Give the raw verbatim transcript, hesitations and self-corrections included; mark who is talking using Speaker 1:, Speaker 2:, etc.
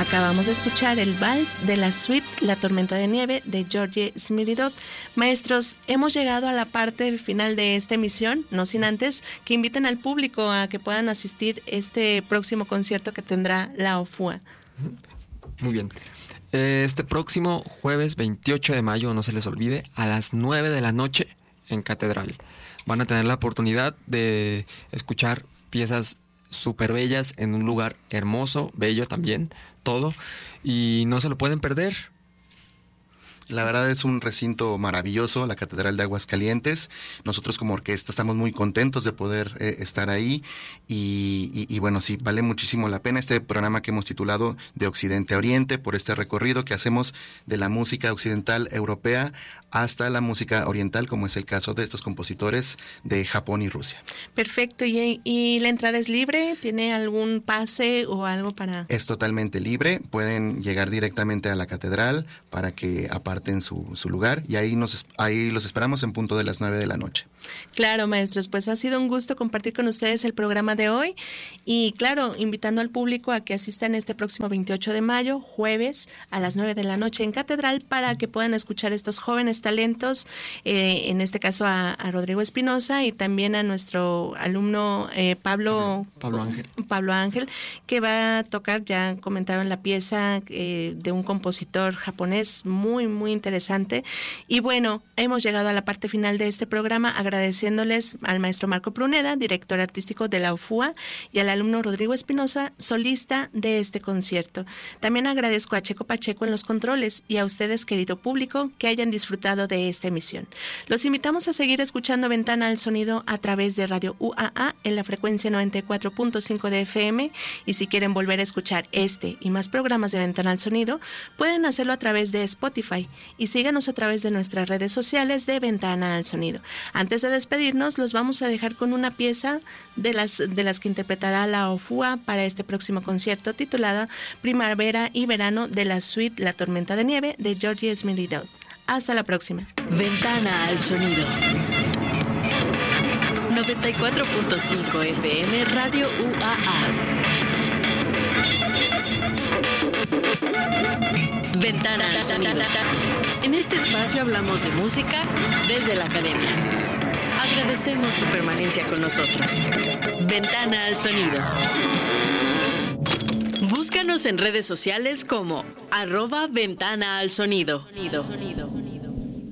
Speaker 1: Acabamos de escuchar el vals de la suite La tormenta de nieve de Georgi Smirnov. Maestros, hemos llegado a la parte final de esta emisión, no sin antes que inviten al público a que puedan asistir este próximo concierto que tendrá la OFUA.
Speaker 2: Muy bien. Este próximo jueves veintiocho de mayo, no se les olvide, a las nueve de la noche en Catedral. Van a tener la oportunidad de escuchar piezas súper bellas en un lugar hermoso, bello también, todo, y no se lo pueden perder.
Speaker 3: La verdad es un recinto maravilloso, la Catedral de Aguascalientes. Nosotros como orquesta estamos muy contentos de poder eh, estar ahí y, y, y bueno, sí, vale muchísimo la pena este programa que hemos titulado De Occidente a Oriente, por este recorrido que hacemos de la música occidental europea hasta la música oriental, como es el caso de estos compositores de Japón y Rusia.
Speaker 1: Perfecto, ¿y, y la entrada es libre? ¿Tiene algún pase o algo para...?
Speaker 3: Es totalmente libre, pueden llegar directamente a la catedral para que aparte en su, su lugar y ahí nos ahí los esperamos en punto de las nueve de la noche.
Speaker 1: Claro, maestros, pues ha sido un gusto compartir con ustedes el programa de hoy y claro, invitando al público a que asistan este próximo veintiocho de mayo, jueves, a las nueve de la noche en Catedral para que puedan escuchar estos jóvenes talentos, eh, en este caso a, a Rodrigo Espinosa y también a nuestro alumno eh, Pablo,
Speaker 2: Pablo Ángel.
Speaker 1: Pablo Ángel, que va a tocar, ya comentaron la pieza eh, de un compositor japonés muy, muy interesante. Y bueno, hemos llegado a la parte final de este programa, agradeciéndoles al maestro Marco Pruneda, director artístico de la OFUA, y al alumno Rodrigo Espinosa, solista de este concierto. También agradezco a Checo Pacheco en los controles y a ustedes, querido público, que hayan disfrutado de esta emisión. Los invitamos a seguir escuchando Ventana al Sonido a través de Radio U A A en la frecuencia noventa y cuatro punto cinco de F M, y si quieren volver a escuchar este y más programas de Ventana al Sonido, pueden hacerlo a través de Spotify y síganos a través de nuestras redes sociales de Ventana al Sonido. Antes de despedirnos, los vamos a dejar con una pieza de las, de las que interpretará la OFUA para este próximo concierto, titulada Primavera y Verano de la suite La tormenta de nieve de Georgi Smirnov. Hasta la próxima.
Speaker 4: Ventana al Sonido. noventa y cuatro punto cinco F M Radio U A A. Ventana al Sonido. En este espacio hablamos de música desde la academia. Agradecemos tu permanencia con nosotros. Ventana al Sonido. Búscanos en redes sociales como arroba Ventana al Sonido. Sonido.